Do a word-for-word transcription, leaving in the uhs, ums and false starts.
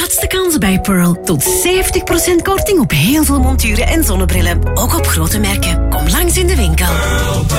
laatste kans bij Pearl. Tot zeventig procent korting op heel veel monturen en zonnebrillen. Ook op grote merken. Kom langs in de winkel.